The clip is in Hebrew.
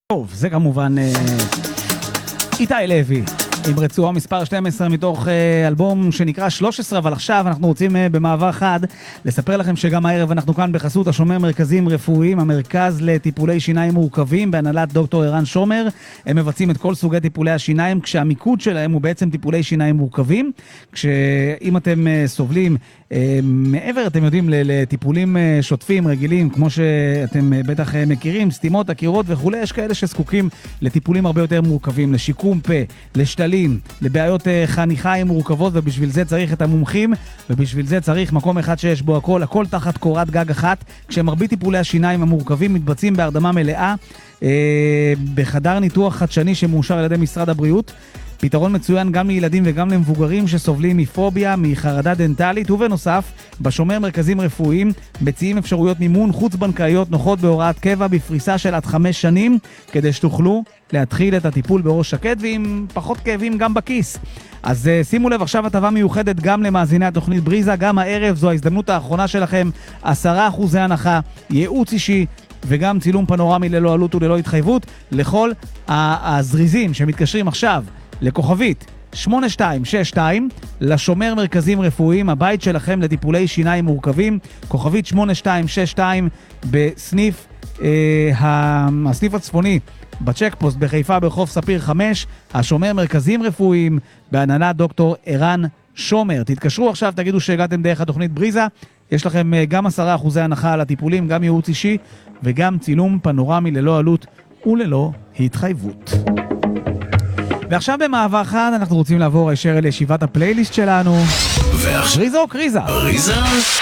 טוב, זה כמובן איתי לוי עם רצועה מספר 12 מתוך אלבום שנקרא 13, אבל עכשיו אנחנו רוצים במעבר חד לספר לכם שגם הערב אנחנו כאן בחסות השומר מרכזים רפואיים, המרכז לטיפולי שיניים מורכבים בהנהלת דוקטור ערן שומר. הם מבצעים את כל סוגי טיפולי השיניים, כשהמיקוד שלהם הוא בעצם טיפולי שיניים מורכבים. כשאם אתם סובלים מעבר, אתם יודעים, לטיפולים שוטפים רגילים, כמו שאתם בטח מכירים, סתימות, עקירות וכו', יש כאלה שזקוקים לטיפולים הרבה יותר מורכבים, לשיקום פה, לשתלים, לבעיות חניכיים מורכבות, ובשביל זה צריך את המומחים, ובשביל זה צריך מקום אחד שיש בו הכל תחת קורת גג אחת, כשמרבית טיפולי השיניים המורכבים מתבצעים בהרדמה מלאה, בחדר ניתוח חדשני שמאושר על ידי משרד הבריאות. פתרון מצוין גם לילדים וגם למבוגרים שסובלים מפוביה, מחרדה דנטלית, ובנוסף, בשומר מרכזים רפואיים מציעים אפשרויות מימון חוץ-בנקאיות נוחות בהוראת קבע בפריסה של עד 5 שנים, כדי שתוכלו להתחיל את הטיפול בראש שקט ועם פחות כאבים גם בכיס. אז שימו לב, עכשיו הטבה מיוחדת גם למאזיני התוכנית בריזה, גם הערב זו ההזדמנות האחרונה שלכם, 10% הנחה, ייעוץ אישי, וגם צילום פנורמי ללא עלות וללא התחייבות, לכל הזריזים שמתקשרים עכשיו לכוכבית 8262, לשומר מרכזים רפואיים, הבית שלכם לטיפולי שיניים מורכבים, כוכבית 8262 בסניף הסניף הצפוני בצ'קפוסט בחיפה ברחוב ספיר 5, השומר מרכזים רפואיים בהנהלת דוקטור ערן שומר. תתקשרו עכשיו, תגידו שהגעתם דרך התוכנית בריזה, יש לכם גם 10% הנחה על הטיפולים, גם ייעוץ אישי וגם צילום פנורמי ללא עלות וללא התחייבות. ועכשיו במעבר חד אנחנו רוצים לעבור הישר אל ישיבת הפלייליסט שלנו. בריזה או קריזה? בריזה